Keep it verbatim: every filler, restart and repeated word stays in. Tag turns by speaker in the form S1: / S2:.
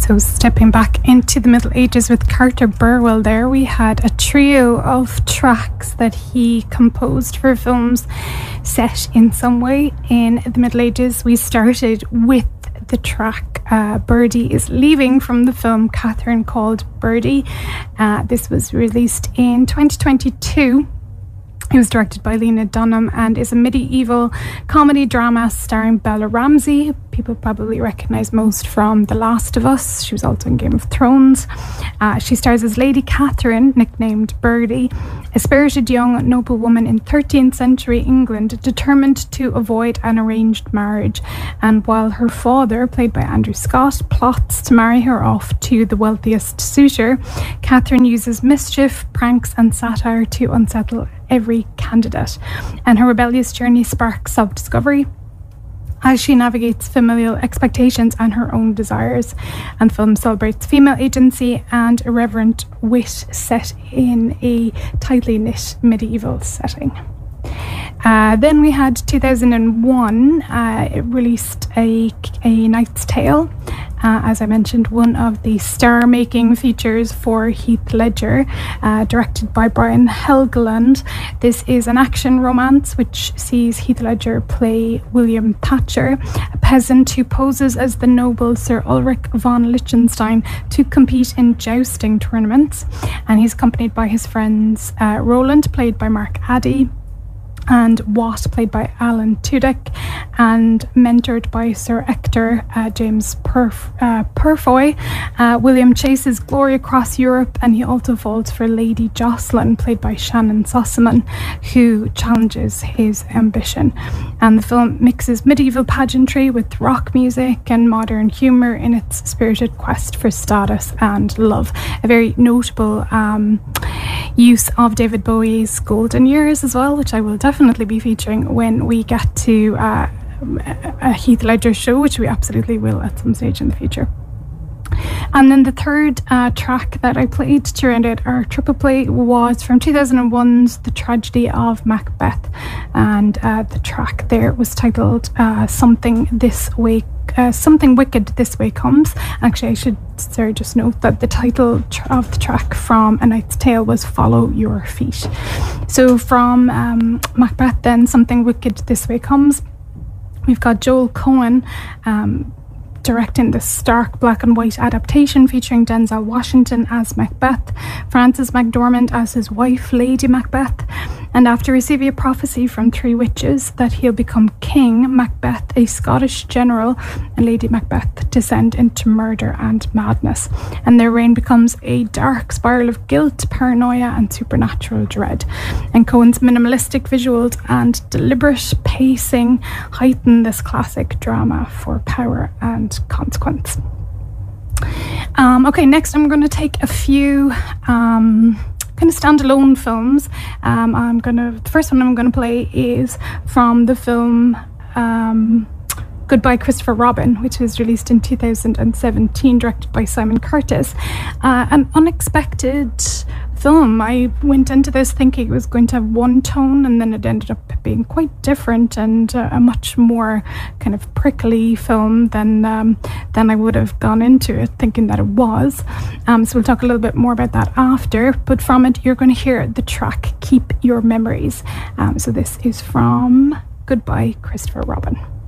S1: So stepping back into the Middle Ages with Carter Burwell there, we had a trio of tracks that he composed for films set in some way in the Middle Ages. We started with the track uh, Birdie is Leaving from the film Catherine Called Birdie. Uh, this was released in twenty twenty-two. It was directed by Lena Dunham and is a medieval comedy drama starring Bella Ramsey. People probably recognise most from The Last of Us. She was also in Game of Thrones. Uh, she stars as Lady Catherine, nicknamed Birdie, a spirited young noblewoman in thirteenth century England determined to avoid an arranged marriage. And while her father, played by Andrew Scott, plots to marry her off to the wealthiest suitor, Catherine uses mischief, pranks and satire to unsettle every candidate. And her rebellious journey sparks self-discovery as she navigates familial expectations and her own desires. And the film celebrates female agency and irreverent wit set in a tightly knit medieval setting. Uh, then we had two thousand one, uh, it released a, a Knight's Tale. Uh, as I mentioned, one of the star-making features for Heath Ledger, uh, directed by Brian Helgeland. This is an action romance which sees Heath Ledger play William Thatcher, a peasant who poses as the noble Sir Ulrich von Liechtenstein to compete in jousting tournaments. And he's accompanied by his friends uh, Roland, played by Mark Addy, and Watt, played by Alan Tudyk, and mentored by Sir Ector uh, James Perf- uh, Purfoy. Uh, William chases glory across Europe, and he also falls for Lady Jocelyn, played by Shannon Sossamon, who challenges his ambition. And the film mixes medieval pageantry with rock music and modern humour in its spirited quest for status and love. A very notable um, use of David Bowie's golden years as well, which I will definitely be featuring when we get to uh, a Heath Ledger show, which we absolutely will at some stage in the future. And then the third uh, track that I played to round out our triple play was from two thousand one's The Tragedy of Macbeth, and uh, the track there was titled uh, Something This Way Uh, Something Wicked This Way Comes. Actually, I should sorry, just note that the title tr- of the track from A Knight's Tale was Follow Your Feet. So from um, Macbeth then, Something Wicked This Way Comes, we've got Joel Cohen um, directing the stark black and white adaptation featuring Denzel Washington as Macbeth, Frances McDormand as his wife, Lady Macbeth. And after receiving a prophecy from three witches that he'll become king, Macbeth, a Scottish general, and Lady Macbeth descend into murder and madness. And their reign becomes a dark spiral of guilt, paranoia, and supernatural dread. And Cohen's minimalistic visuals and deliberate pacing heighten this classic drama for power and consequence. Um, okay, next I'm going to take a few um, kind of standalone films. Um, I'm gonna the first one I'm going to play is from the film um, Goodbye Christopher Robin, which was released in two thousand seventeen, directed by Simon Curtis. Uh, an unexpected film. I went into this thinking it was going to have one tone, and then it ended up being quite different and uh, a much more kind of prickly film than um, than I would have gone into it thinking that it was. Um, so we'll talk a little bit more about that after, but from it you're going to hear the track Keep Your Memories. Um, so this is from Goodbye Christopher Robin.